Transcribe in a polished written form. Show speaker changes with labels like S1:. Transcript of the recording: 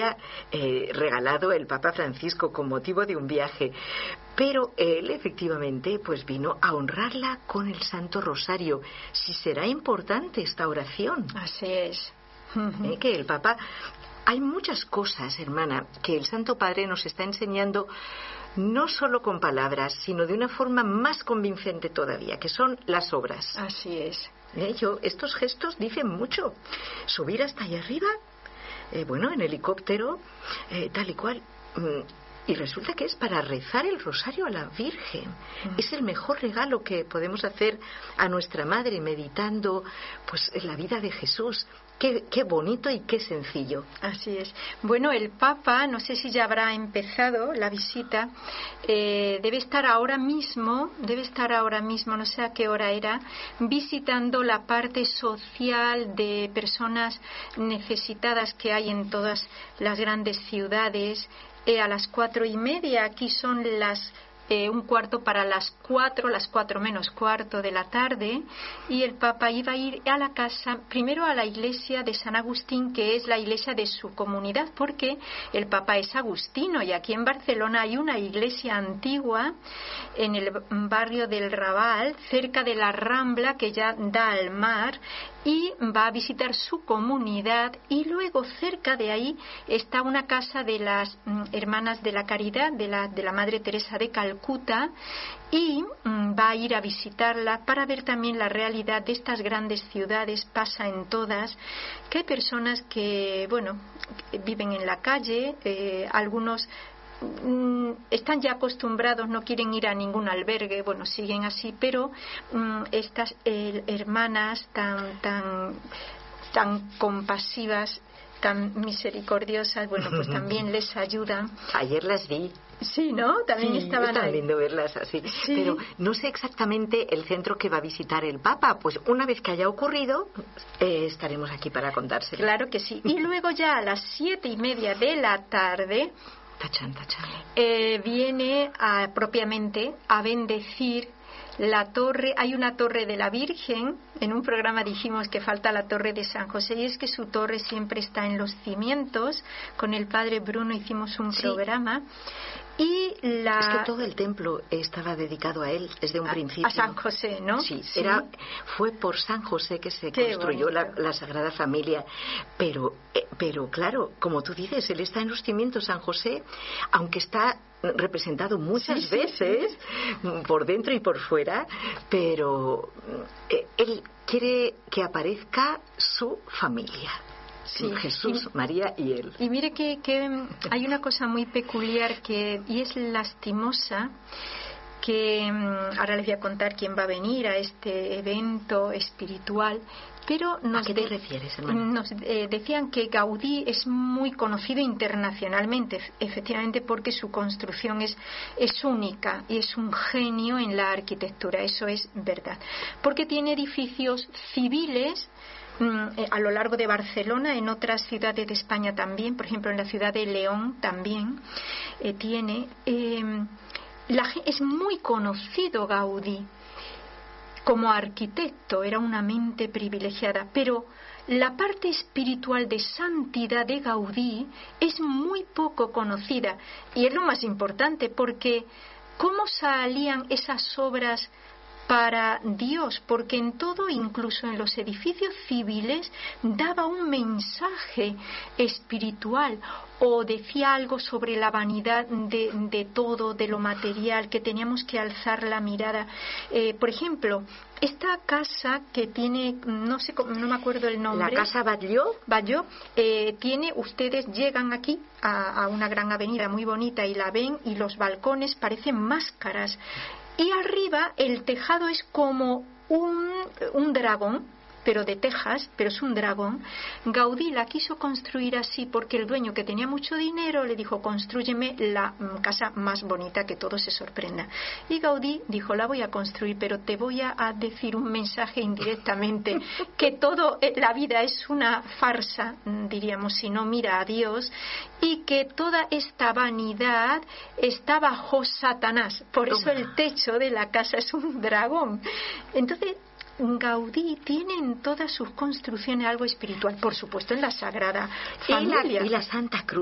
S1: había regalado el Papa Francisco con motivo de un viaje. Pero él efectivamente pues vino a honrarla con el Santo Rosario. Si será importante esta oración.
S2: Así es.
S1: Que el Papa... Hay muchas cosas, hermana, que el Santo Padre nos está enseñando no solo con palabras, sino de una forma más convincente todavía, que son las obras.
S2: Así es.
S1: Estos gestos dicen mucho. Subir hasta allá arriba, en helicóptero, tal y cual. Y resulta que es para rezar el rosario a la Virgen. Es el mejor regalo que podemos hacer a nuestra Madre, meditando pues en la vida de Jesús. Qué bonito y qué sencillo.
S2: Así es. Bueno, el Papa, no sé si ya habrá empezado la visita, debe estar ahora mismo, no sé a qué hora era, visitando la parte social de personas necesitadas que hay en todas las grandes ciudades. A las 4:30, aquí son las un cuarto para las 4 menos cuarto de la tarde, y el Papa iba a ir a la casa, primero a la iglesia de San Agustín, que es la iglesia de su comunidad, porque el Papa es agustino, y aquí en Barcelona hay una iglesia antigua en el barrio del Raval, cerca de la Rambla, que ya da al mar, y va a visitar su comunidad. Y luego cerca de ahí está una casa de las hermanas de la Caridad, de la Madre Teresa de Calcuta, y va a ir a visitarla para ver también la realidad de estas grandes ciudades. Pasa en todas, que hay personas que viven en la calle, algunos están ya acostumbrados, no quieren ir a ningún albergue, siguen así, pero estas hermanas tan compasivas, tan misericordiosas, pues también les ayudan.
S1: Ayer las vi.
S2: Sí, ¿no? También estaban
S1: es tan
S2: ahí.
S1: lindo verlas así.
S2: Sí.
S1: Pero no sé exactamente el centro que va a visitar el Papa. Pues una vez que haya ocurrido, estaremos aquí para contárselo.
S2: Claro que sí. Y luego ya a las 7:30 de la tarde...
S1: Tachan.
S2: Viene propiamente a bendecir la torre. Hay una torre de la Virgen. En un programa dijimos que falta la torre de San José, y es que su torre siempre está en los cimientos. Con el padre Bruno hicimos un programa. Y es
S1: que todo el templo estaba dedicado a él desde un principio.
S2: A San José, ¿no?
S1: Sí. Fue por San José que se construyó la Sagrada Familia. Pero claro, como tú dices, él está en los cimientos. San José, aunque está representado muchas veces por dentro y por fuera, pero él quiere que aparezca su familia. Sí, Jesús, María y él.
S2: Y mire que hay una cosa muy peculiar y es lastimosa, que ahora les voy a contar quién va a venir a este evento espiritual. Pero
S1: ¿A qué te refieres, hermano?
S2: Nos decían que Gaudí es muy conocido internacionalmente, efectivamente, porque su construcción es única y es un genio en la arquitectura. Eso es verdad, porque tiene edificios civiles a lo largo de Barcelona, en otras ciudades de España también, por ejemplo en la ciudad de León también tiene. Es muy conocido Gaudí como arquitecto, era una mente privilegiada, pero la parte espiritual de santidad de Gaudí es muy poco conocida, y es lo más importante, porque ¿cómo salían esas obras para Dios? Porque en todo, incluso en los edificios civiles, daba un mensaje espiritual, o decía algo sobre la vanidad de todo, de lo material, que teníamos que alzar la mirada. Por ejemplo, esta casa que tiene, no me acuerdo el nombre.
S1: La casa Batlló.
S2: Tiene, ustedes llegan aquí a una gran avenida muy bonita y la ven, y los balcones parecen máscaras. Y arriba el tejado es como un dragón, pero de tejas, pero es un dragón. Gaudí la quiso construir así porque el dueño, que tenía mucho dinero, le dijo: constrúyeme la casa más bonita, que todos se sorprendan. Y Gaudí dijo: la voy a construir, pero te voy a decir un mensaje indirectamente, que todo la vida es una farsa, diríamos, si no mira a Dios, y que toda esta vanidad está bajo Satanás. Por eso el techo de la casa es un dragón. Entonces Gaudí tiene en todas sus construcciones algo espiritual, por supuesto en la Sagrada Familia
S1: y la Santa Cruz.